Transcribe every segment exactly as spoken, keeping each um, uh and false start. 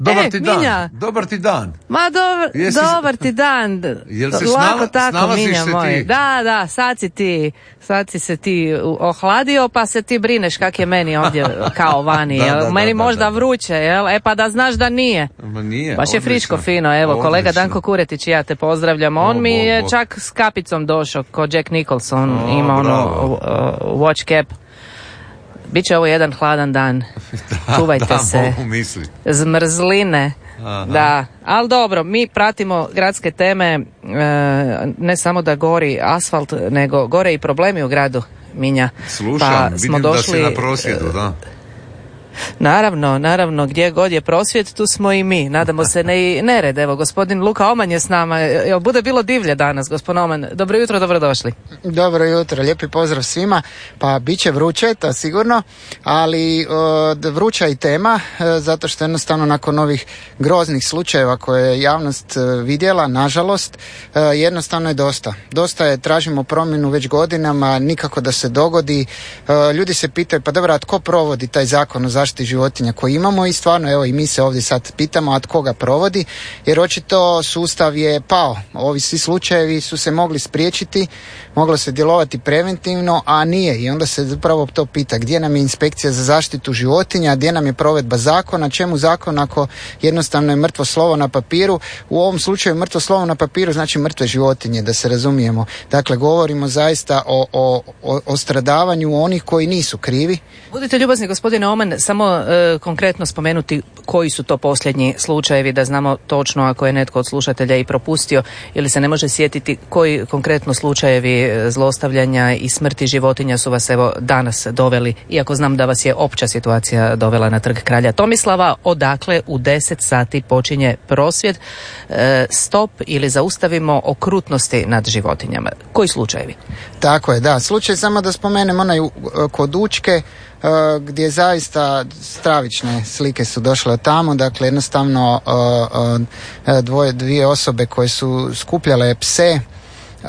Dobar e, ti dan. Minja. Dobar ti dan. Ma dobar, Jesi... dobar ti dan. Jel se Lako snala... tako, Minja moj. Ti? Da, da, sad si ti, sad si se ti ohladio, pa se ti brineš kak je meni ovdje kao vani. da, jel? da, meni da, da, možda da. vruće, jel? E pa da znaš da nije. Ma nije. Baš je odlično. friško fino, evo, Odlično. kolega Danko Kuretić i ja te pozdravljam. On O, mi Bog, je Bog. čak s kapicom došao, ko Jack Nicholson, O, ima ono bravo. uh, watch cap. Biće ovo jedan hladan dan. da, Čuvajte da, se. mogu misli. Zmrzline. Aha. Da, ali dobro, mi pratimo gradske teme, e, ne samo da gori asfalt, nego gore i problemi u gradu, Minja. Slušam, Pa vidim smo došli, da si na prosvjedu, da. Naravno, naravno, gdje god je prosvjet, tu smo i mi. Nadamo se ne i nered. Evo, gospodin Luka Oman je s nama. Jel bude bilo divlje danas, gospodin Oman? Dobro jutro, dobrodošli. Dobro jutro, lijepi pozdrav svima. Pa bit će vruće, to sigurno, ali uh, vruća i tema, uh, zato što jednostavno nakon ovih groznih slučajeva koje je javnost uh, vidjela, nažalost, uh, jednostavno je dosta. Dosta je, tražimo promjenu već godinama, nikako da se dogodi. Uh, ljudi se pitaju, pa dobro, a tko provodi taj zakon o zaštiti životinja koji imamo, i stvarno, evo, i mi se ovdje sad pitamo, a tko ga provodi, jer očito sustav je pao. Ovi svi slučajevi su se mogli spriječiti, moglo se djelovati preventivno, a nije, i onda se zapravo to pita, gdje nam je inspekcija za zaštitu životinja, gdje nam je provedba zakona, čemu zakon ako jednostavno je mrtvo slovo na papiru. U ovom slučaju mrtvo slovo na papiru znači mrtve životinje, da se razumijemo. Dakle, govorimo zaista o, o, o, o stradavanju onih koji nisu krivi. Budite ljubazni, gospodine Oman, samo e, konkretno spomenuti koji su to posljednji slučajevi, da znamo točno ako je netko od slušatelja i propustio ili se ne može sjetiti koji konkretno slučajevi zlostavljanja i smrti životinja su vas evo danas doveli, iako znam da vas je opća situacija dovela na Trg kralja Tomislava, odakle u deset sati počinje prosvjed. E, stop ili zaustavimo okrutnosti nad životinjama. Koji slučajevi? Tako je, da. Slučaj, samo da spomenem onaj kod Učke, Uh, gdje zaista stravične slike su došle od tamo, dakle jednostavno uh, uh, dvoje, dvije osobe koje su skupljale pse uh,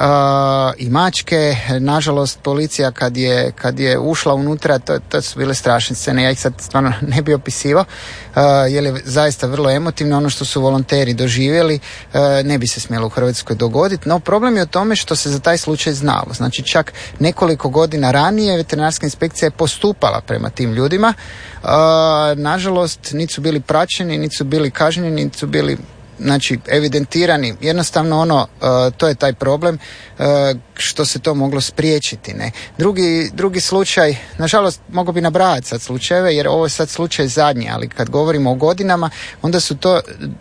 i mačke. Nažalost, policija kad je, kad je ušla unutra, to, to su bile strašne scene, ja ih sad stvarno ne bi opisivao, uh, jer je zaista vrlo emotivno. Ono što su volonteri doživjeli uh, ne bi se smjelo u Hrvatskoj dogoditi, no problem je u tome što se za taj slučaj znalo. Znači, čak nekoliko godina ranije veterinarska inspekcija je postupala prema tim ljudima. Uh, nažalost, niti su bili praćeni, niti su bili kažnjeni, niti su bili, znači, evidentirani. Jednostavno ono, uh, to je taj problem, uh, što se to moglo spriječiti, ne. Drugi, drugi slučaj, nažalost, mogu bi nabrajati sad slučajeve, jer ovo je sad slučaj zadnji, ali kad govorimo o godinama, onda su to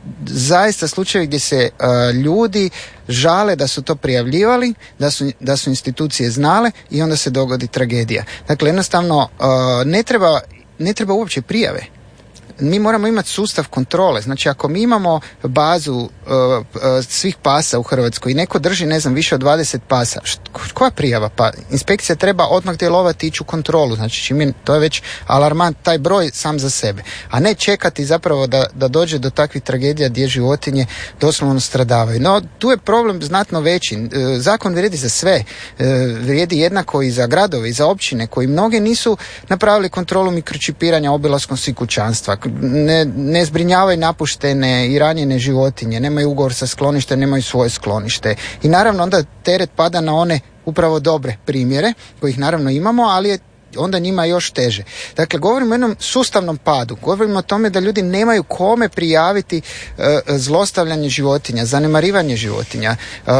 zaista slučajevi gdje se uh, ljudi žale da su to prijavljivali, da su, da su institucije znale, i onda se dogodi tragedija. Dakle, jednostavno, uh, ne treba, ne treba uopće prijave. Mi moramo imati sustav kontrole. Znači, ako mi imamo bazu uh, uh, svih pasa u Hrvatskoj i neko drži, ne znam, više od dvadeset pasa, št, koja prijava? Pa inspekcija treba odmah djelovati, ići u kontrolu. Znači, čim je, to je već alarmant, taj broj sam za sebe. A ne čekati zapravo da, da dođe do takvih tragedija gdje životinje doslovno stradavaju. No, tu je problem znatno veći. Uh, zakon vrijedi za sve. Uh, vrijedi jednako i za gradove i za općine, koji mnoge nisu napravili kontrolu mikročipiranja obilaskom svih kućanstva. Ne, ne zbrinjavaju napuštene i ranjene životinje, nemaju ugovor sa skloništem, nemaju svoje sklonište. I naravno onda teret pada na one upravo dobre primjere, kojih naravno imamo, ali je onda njima još teže. Dakle, govorimo o jednom sustavnom padu. Govorimo o tome da ljudi nemaju kome prijaviti uh, zlostavljanje životinja, zanemarivanje životinja. Uh,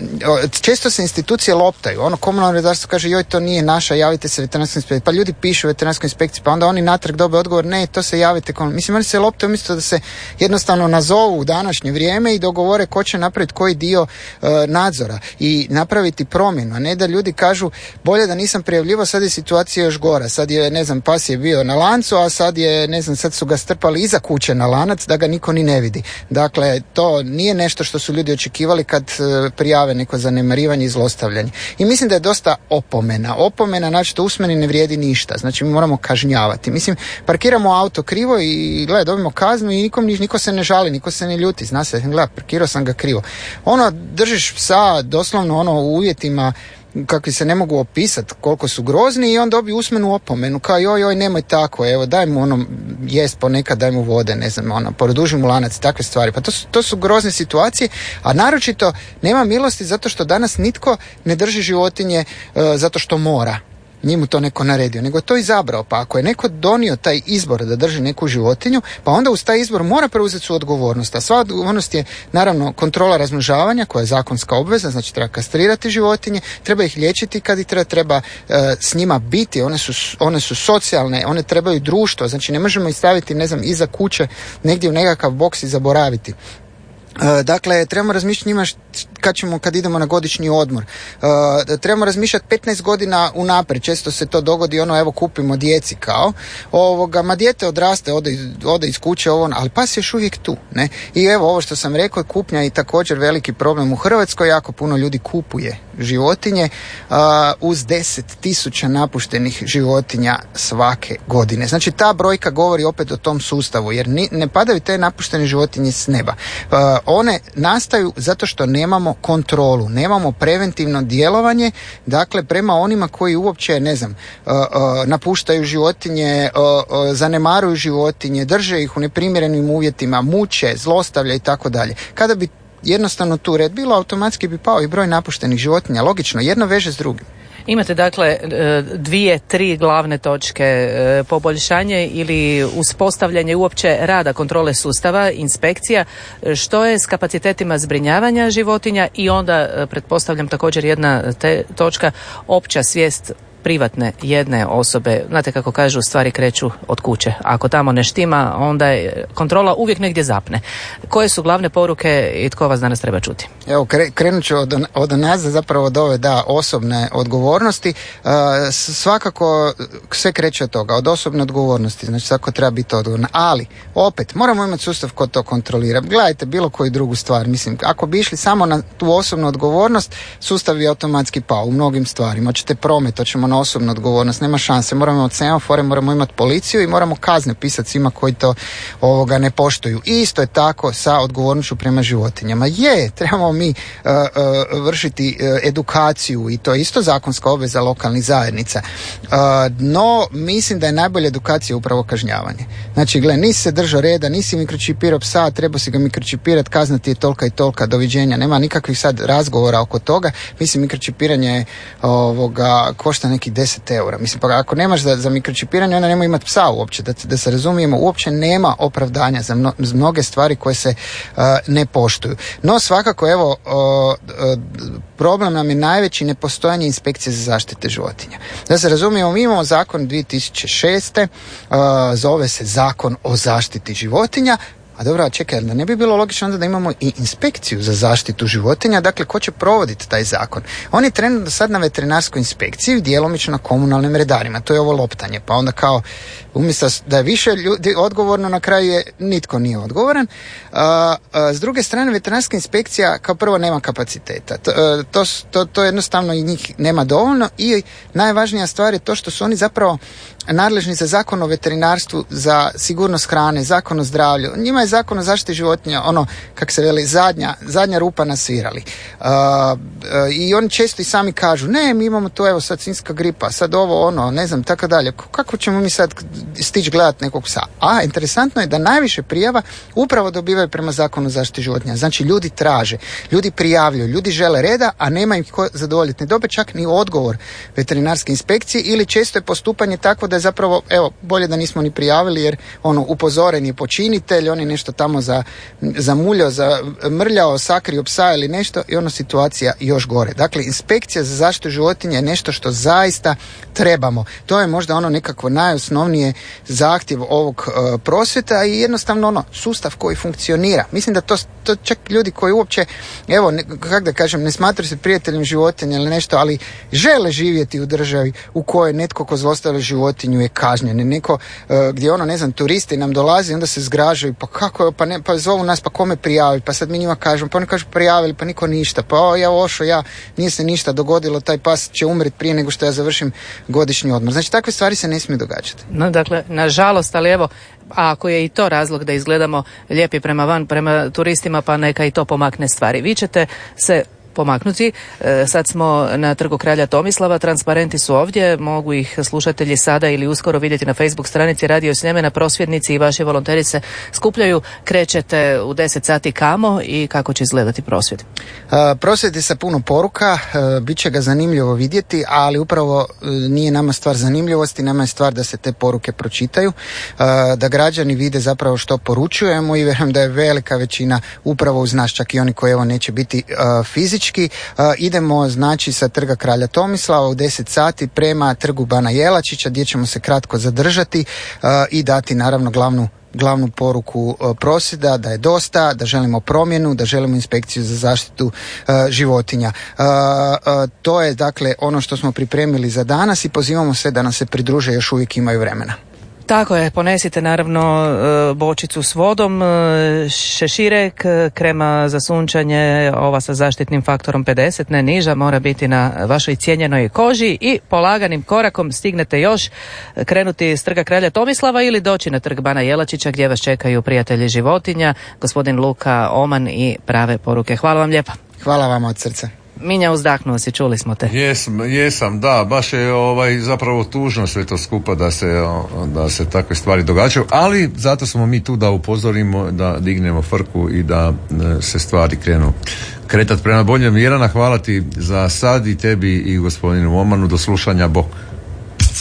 često se institucije loptaju. Ono, komunalno redarstvo kaže, joj, to nije naša, javite se veterinarskoj inspekciji. Pa ljudi pišu veterinarskoj inspekciji, pa onda oni natrag dobe odgovor, ne, to se javite. Mislim, oni se loptaju umjesto da se jednostavno nazovu u današnje vrijeme i dogovore ko će napraviti koji dio uh, nadzora i napraviti promjenu, a ne da ljudi kažu, bolje da nisam prijavljivao, sad je situacija još gora. Sad je, ne znam, pas je bio na lancu, a sad je, ne znam, sad su ga strpali iza kuće na lanac da ga niko ni ne vidi. Dakle, to nije nešto što su ljudi očekivali kad uh, prijave neko zanemarivanje i zlostavljanje. I mislim da je dosta opomena. Opomena, znači, to usmeni ne vrijedi ništa. Znači, mi moramo kažnjavati. Mislim, parkiramo auto krivo i, gledaj, dobimo kaznu i nikom, niko se ne žali, niko se ne ljuti. Zna se, gledaj, parkirao sam ga krivo. Ono, držiš psa doslovno ono u uvjetima kakvi se ne mogu opisati koliko su grozni i on dobije usmenu opomenu kao joj joj nemoj tako, evo daj mu ono jest ponekad, daj mu vode, ne znam, ono, produži mu lanac, takve stvari. Pa to su, to su grozne situacije, a naročito nema milosti zato što danas nitko ne drži životinje uh, zato što mora. Nije mu to neko naredio, nego je to izabrao. Pa ako je neko donio taj izbor da drži neku životinju, pa onda uz taj izbor mora preuzeti su odgovornost. A sva odgovornost je naravno kontrola razmnožavanja koja je zakonska obveza, znači treba kastrirati životinje, treba ih liječiti kad ih treba, treba e, s njima biti, one su, one su socijalne, one trebaju društvo, znači ne možemo ih staviti, ne znam, iza kuće negdje u nekakav boks i zaboraviti. Dakle, trebamo razmišljati njima kad ćemo, kad idemo na godišnji odmor. Uh, trebamo razmišljati petnaest godina unaprijed. Često se to dogodi, ono, evo, kupimo djeci kao, ovoga, ma dijete odraste, ode, ode iz kuće, ovo, ali pas je još uvijek tu, ne? I evo, ovo što sam rekao, kupnja je također veliki problem u Hrvatskoj, jako puno ljudi kupuje životinje uh, uz deset tisuća napuštenih životinja svake godine. Znači, ta brojka govori opet o tom sustavu, jer ni, ne padaju te napuštene životinje s neba. Uh, one nastaju zato što nemamo kontrolu, nemamo preventivno djelovanje, dakle prema onima koji uopće, ne znam, uh, uh, napuštaju životinje, uh, uh, zanemaruju životinje, drže ih u neprimjerenim uvjetima, muče, zlostavlja i tako dalje. Kada bi jednostavno tu red bilo, automatski bi pao i broj napuštenih životinja, logično, jedno veže s drugim. Imate dakle dvije, tri glavne točke, poboljšanje ili uspostavljanje uopće rada kontrole sustava, inspekcija, što je s kapacitetima zbrinjavanja životinja i onda pretpostavljam također jedna te točka, opća svijest privatne jedne osobe. Znate kako kažu, stvari kreću od kuće. Ako tamo ne štima, onda je kontrola uvijek negdje zapne. Koje su glavne poruke i tko vas danas treba čuti? Evo, kre, krenut ću od, od nas, zapravo od ove da, osobne odgovornosti. Uh, svakako sve kreće od toga, od osobne odgovornosti. Znači, svako treba biti odgovoran. Ali, opet, moramo imati sustav ko to kontrolira. Gledajte, bilo koju drugu stvar. Mislim, ako bi išli samo na tu osobnu odgovornost, sustav bi automatski pao u mnogim stvarima. Hoćete promet, hoćemo na osobnu odgovornost, nema šanse. Moramo imati semafore, moramo imati policiju i moramo kazne pisati svima koji to ovoga ne poštuju. I isto je tako sa odgovornošću prema životinjama. Je, trebamo mi uh, uh, vršiti uh, edukaciju i to je isto zakonska obveza lokalnih zajednica. Uh, no, mislim da je najbolja edukacija upravo kažnjavanje. Znači, gle, nisi se držao reda, nisi mikročipirao psa, treba si ga mikročipirati, kaznati je tolika i tolika, doviđenja. Nema nikakvih sad razgovora oko toga. Mislim, mikročipiranje ovoga košta neki deset eura. Mislim, pa ako nemaš za, za mikročipiranje, onda nemoj imati psa uopće. Da, da se razumijemo, uopće nema opravdanja za, mno, za mnoge stvari koje se uh, ne poštuju. No, svakako, evo, uh, uh, problem nam je najveći nepostojanje inspekcije za zaštite životinja. Da se razumijemo, mi imamo zakon dvije tisuće šeste. Uh, zove se Zakon o zaštiti životinja. A dobro, čekaj, da ne bi bilo logično onda da imamo i inspekciju za zaštitu životinja, dakle, ko će provoditi taj zakon? On je trenutno sad na veterinarskoj inspekciji, djelomično na komunalnim redarima, to je ovo loptanje, pa onda kao, umjesto da je više ljudi odgovorno, na kraju je nitko nije odgovoran. A, a, s druge strane, veterinarska inspekcija kao prvo nema kapaciteta, to, to, to, to jednostavno i njih nema dovoljno i najvažnija stvar je to što su oni zapravo nadležni za zakon o veterinarstvu, za sigurnost hrane, zakon o zdravlju. Njima je zakon o zaštiti životinja, ono, kak se veli, zadnja, zadnja rupa na svirali. Uh, uh, I oni često i sami kažu, ne, mi imamo to, evo sad svinjska gripa, sad ovo, ono, ne znam, tako dalje. Kako ćemo mi sad stići gledati nekog psa? A, interesantno je da najviše prijava upravo dobivaju prema zakonu o zaštiti životinja. Znači, ljudi traže, ljudi prijavljuju, ljudi žele reda, a nema im ko zadovoljiti. Ne dobe čak ni odgovor veterinarske inspekcije ili često je postupanje takvo da je zapravo, evo, bolje da nismo ni prijavili jer ono, upozoren je počinitelj, on je nešto tamo za, zamuljao, za mrljao, sakrio psa ili nešto i ono situacija još gore. Dakle, inspekcija za zaštitu životinja je nešto što zaista trebamo. To je možda ono nekako najosnovnije zahtjev ovog uh, prosvjeta i jednostavno ono, sustav koji funkcionira. Mislim da to, to čak ljudi koji uopće, evo, ne, kako da kažem, ne smatraju se prijateljem životinja ili nešto, ali žele živjeti u državi u kojoj netko ko zlostavlja životinju je kažnjen. Neko uh, gdje ono, ne znam, turisti nam dolaze i onda se zgražaju, pa kako je, pa, ne, pa zovu nas, pa kome prijavi, pa sad mi njima kažemo, pa oni kažu prijavili, pa niko ništa, pa o, ja ošo, ja, nije se ništa dogodilo, taj pas će umreti prije nego što ja završim godišnji odmor. Znači, takve stvari se ne smiju događati. No, dakle, nažalost, ali evo, a ako je i to razlog da izgledamo lijepi prema van, prema turistima, pa neka i to pomakne stvari. Vi ćete se pomaknuti. E, sad smo na Trgu kralja Tomislava, transparenti su ovdje, mogu ih slušatelji sada ili uskoro vidjeti na Facebook stranici Radio Sljemena. Prosvjednici i vaše volonteri se skupljaju, krećete u deset sati kamo i kako će izgledati prosvjed? E, prosvjed je sa puno poruka, e, bit će ga zanimljivo vidjeti, ali upravo e, nije nama stvar zanimljivosti, nama je stvar da se te poruke pročitaju, e, da građani vide zapravo što poručujemo i vjerujem da je velika većina upravo uz nas, čak i oni koji evo neće biti uh, fizički. Uh, idemo znači sa Trga kralja Tomislava u deset sati prema Trgu Bana Jelačića gdje ćemo se kratko zadržati uh, i dati naravno glavnu glavnu poruku uh, prosvjeda, da je dosta, da želimo promjenu, da želimo inspekciju za zaštitu uh, životinja. Uh, uh, to je dakle ono što smo pripremili za danas i pozivamo sve da nam se pridruže, još uvijek imaju vremena. Tako je, ponesite naravno bočicu s vodom, šeširek, krema za sunčanje, ova sa zaštitnim faktorom pedeset, ne niža, mora biti na vašoj cijenjenoj koži i polaganim korakom stignete još krenuti s Trga kralja Tomislava ili doći na Trg Bana Jelačića gdje vas čekaju prijatelji životinja, gospodin Luka Oman i prave poruke. Hvala vam lijepa. Hvala vam od srca. Minja, uzdahnuo si, čuli smo te. Jesam, jesam, da, baš je ovaj, zapravo tužno sve to skupa da se, da se takve stvari događaju, ali zato smo mi tu da upozorimo, da dignemo frku i da se stvari krenu kretati prema boljem. Mirana, hvala ti za sad i tebi i gospodinu Omanu, do slušanja, bok.